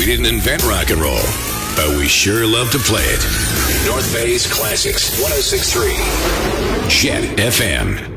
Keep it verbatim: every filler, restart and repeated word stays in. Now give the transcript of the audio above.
We didn't invent rock and roll, but we sure love to play it. North Bay's Classics, one oh six point three. Jet F M.